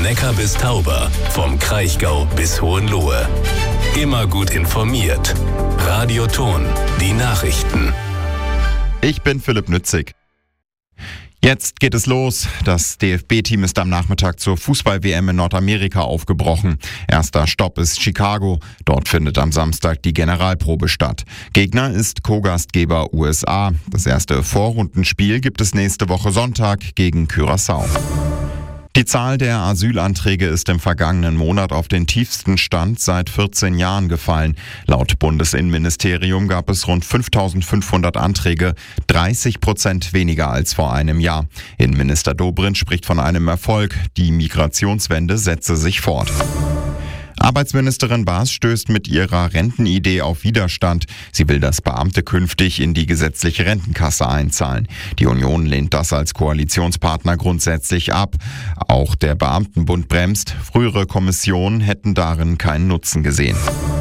Neckar bis Tauber, vom Kraichgau bis Hohenlohe. Immer gut informiert. Radio Thon, die Nachrichten. Ich bin Philipp Nützig. Jetzt geht es los. Das DFB-Team ist am Nachmittag zur Fußball-WM in Nordamerika aufgebrochen. Erster Stopp ist Chicago. Dort findet am Samstag die Generalprobe statt. Gegner ist Co-Gastgeber USA. Das erste Vorrundenspiel gibt es nächste Woche Sonntag gegen Curaçao. Die Zahl der Asylanträge ist im vergangenen Monat auf den tiefsten Stand seit 14 Jahren gefallen. Laut Bundesinnenministerium gab es rund 5.500 Anträge, 30% weniger als vor einem Jahr. Innenminister Dobrindt spricht von einem Erfolg. Die Migrationswende setze sich fort. Arbeitsministerin Baas stößt mit ihrer Rentenidee auf Widerstand. Sie will, dass Beamte künftig in die gesetzliche Rentenkasse einzahlen. Die Union lehnt das als Koalitionspartner grundsätzlich ab. Auch der Beamtenbund bremst. Frühere Kommissionen hätten darin keinen Nutzen gesehen.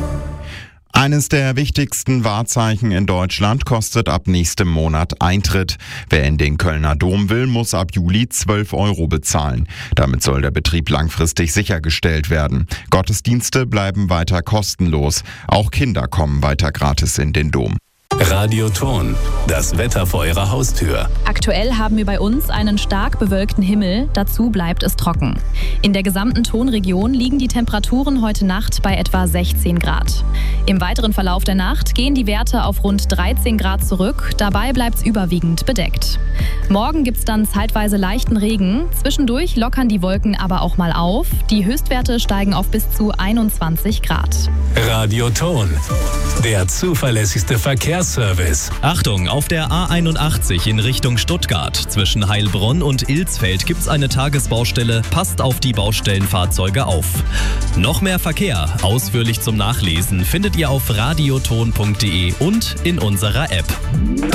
Eines der wichtigsten Wahrzeichen in Deutschland kostet ab nächstem Monat Eintritt. Wer in den Kölner Dom will, muss ab Juli 12 € bezahlen. Damit soll der Betrieb langfristig sichergestellt werden. Gottesdienste bleiben weiter kostenlos. Auch Kinder kommen weiter gratis in den Dom. Radio Thon, das Wetter vor Ihrer Haustür. Aktuell haben wir bei uns einen stark bewölkten Himmel, dazu bleibt es trocken. In der gesamten Thonregion liegen die Temperaturen heute Nacht bei etwa 16 Grad. Im weiteren Verlauf der Nacht gehen die Werte auf rund 13 Grad zurück, dabei bleibt es überwiegend bedeckt. Morgen gibt es dann zeitweise leichten Regen, zwischendurch lockern die Wolken aber auch mal auf. Die Höchstwerte steigen auf bis zu 21 Grad. Radio Thon, der zuverlässigste Verkehrsservice. Achtung, auf der A81 in Richtung Stuttgart. Zwischen Heilbronn und Ilsfeld gibt's eine Tagesbaustelle. Passt auf die Baustellenfahrzeuge auf. Noch mehr Verkehr, ausführlich zum Nachlesen, findet ihr auf radiothon.de und in unserer App.